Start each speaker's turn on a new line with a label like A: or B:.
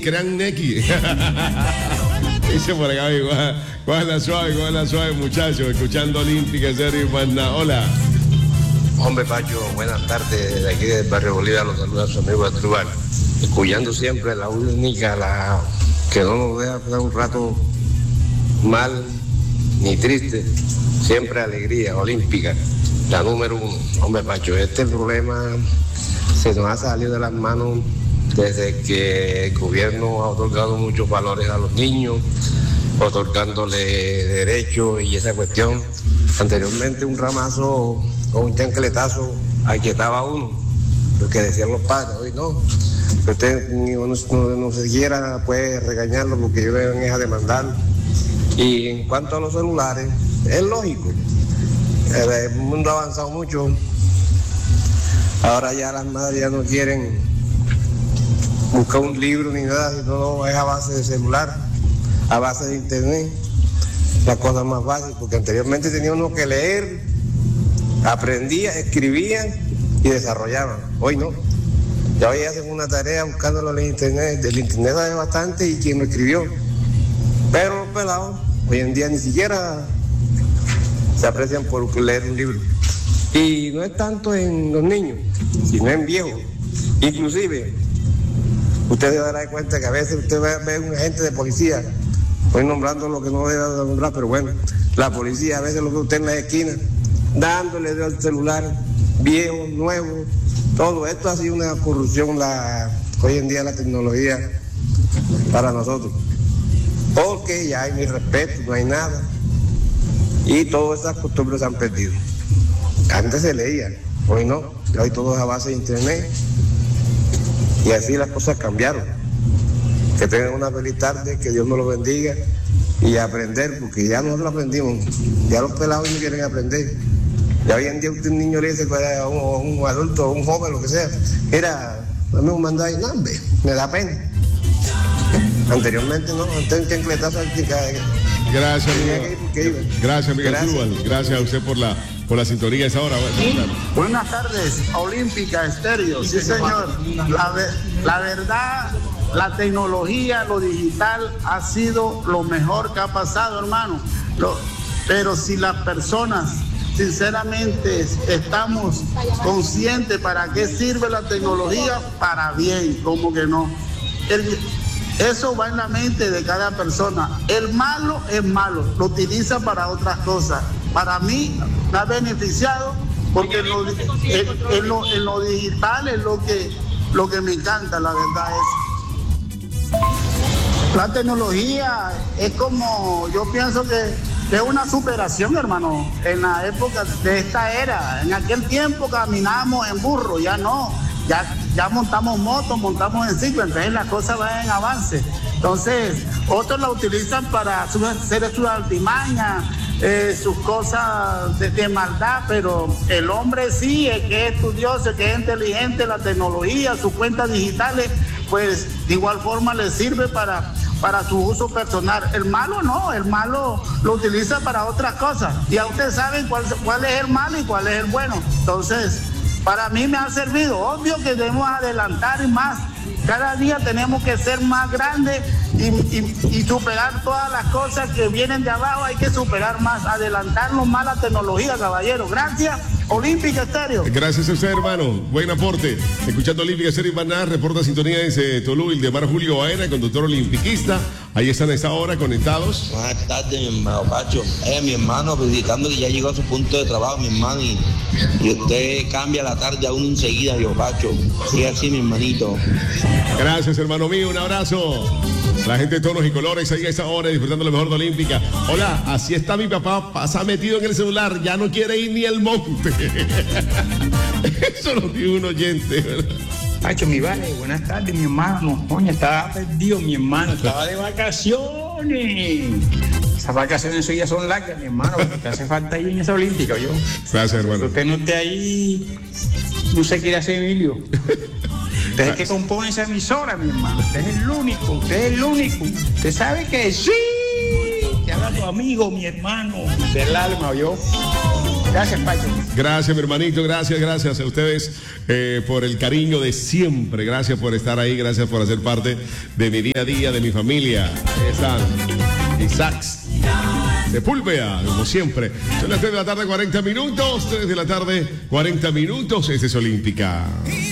A: crean Neki. Dice por acá, ¿cuál es la suave, muchachos? Escuchando Olímpica, Estéreo y más nada. Hola.
B: Hombre, Pacho, buenas tardes. De aquí del barrio Bolívar los saluda a su amigo Astrubal. Escuchando siempre la única, la que no nos deja pasar un rato mal ni triste. Siempre alegría, Olímpica, la número 1. Hombre, Pacho, este problema se nos ha salido de las manos desde que el gobierno ha otorgado muchos valores a los niños, otorgándole derechos y esa cuestión. Anteriormente un ramazo o un chancletazo aquietaba a uno, lo que decían los padres. Hoy no, usted no siquiera puede regañarlo porque ellos deben a demandar. Y en cuanto a los celulares, es lógico, el mundo ha avanzado mucho, ahora ya las madres ya no quieren buscar un libro ni nada, sino es a base de celular, a base de internet, la cosa más fácil, porque anteriormente tenía uno que leer, aprendía, escribían y desarrollaban. Hoy no, ya hoy hacen una tarea buscándolo en el internet, del internet sabe bastante y quien lo escribió, pero los pelados hoy en día ni siquiera se aprecian por leer un libro. Y no es tanto en los niños, sino en viejos. Inclusive, usted se dará cuenta que a veces usted ve un agente de policía, estoy nombrando lo que no debe nombrar, pero bueno, la policía a veces lo ve usted en la esquina, dándole dedo al celular, viejo, nuevo, todo esto ha sido una corrupción hoy en día la tecnología para nosotros. Porque ya hay ni respeto, no hay nada. Y todas esas costumbres se han perdido. Antes se leía, hoy no, hoy todo es a base de internet. Y así las cosas cambiaron. Que tengan una feliz tarde, que Dios nos lo bendiga y aprender, porque ya nosotros aprendimos, ya los pelados no quieren aprender. Ya hoy en día un niño le dice a un adulto, un joven, lo que sea, era, dame un mandado y no, me da pena. Anteriormente no, antes un chancletazo.
A: Gracias, amigo. Gracias, Miguel Trubal. Gracias a usted por la sintonía a esa hora.
C: Buenas tardes, Olímpica Estéreo. Sí, señor. La verdad, la tecnología, lo digital ha sido lo mejor que ha pasado, hermano. Pero si las personas, sinceramente, estamos conscientes para qué sirve la tecnología, para bien, como que no. Eso va en la mente de cada persona. El malo es malo, lo utiliza para otras cosas. Para mí me ha beneficiado porque en lo digital es lo que me encanta, la verdad es. La tecnología es como, yo pienso que es una superación, hermano, en la época de esta era. En aquel tiempo caminábamos en burro, ya no. Ya montamos motos, montamos en ciclo, entonces las cosas van en avance. Entonces, otros la utilizan para hacer sus artimañas, sus cosas de maldad, pero el hombre sí, el que es estudioso, el que es inteligente, la tecnología, sus cuentas digitales, pues de igual forma le sirve para su uso personal. El malo no, el malo lo utiliza para otras cosas. Ya ustedes saben cuál es el malo y cuál es el bueno. Entonces, para mí me ha servido. Obvio que debemos adelantar más. Cada día tenemos que ser más grandes y superar todas las cosas que vienen de abajo. Hay que superar más, adelantarnos más la tecnología, caballero. Gracias, Olímpica Estéreo.
A: Gracias a usted, hermano. Buen aporte. Escuchando Olímpica Estéreo y más nada, reporta sintonía desde Tolú, Ildemar Julio Baena, conductor olimpiquista. Ahí están a esta hora conectados.
D: Buenas tardes, mi hermano Pacho. Mi hermano, felicitando que ya llegó a su punto de trabajo, mi hermano, y usted cambia la tarde a uno enseguida, yo, Pacho. Sigue así, mi hermanito.
A: Gracias, hermano mío. Un abrazo. La gente de tonos y colores ahí a esta hora disfrutando lo mejor de Olímpica. Hola, así está mi papá, pasa metido en el celular, ya no quiere ir ni al monte. Eso lo dijo un oyente, ¿verdad?
E: Pacho, mi vale, buenas tardes, mi hermano. Coño, estaba perdido, mi hermano, estaba de vacaciones. Esas vacaciones suyas son largas, mi hermano, porque te hace falta ir en esa Olímpica, yo.
A: Gracias, hermano.
E: Usted no esté ahí, no se quiere hacer Emilio. Usted es el que compone esa emisora, mi hermano. Usted es el único, Usted sabe que sí. Te habla tu amigo, mi hermano, del alma, yo. Gracias, Pacho.
A: Gracias, mi hermanito, gracias a ustedes por el cariño de siempre. Gracias por estar ahí, gracias por hacer parte de mi día a día, de mi familia. Ahí están, Isaacs Sepúlveda, como siempre. Son las 3 de la tarde, 40 minutos. 3 de la tarde, 40 minutos. Este es Olímpica.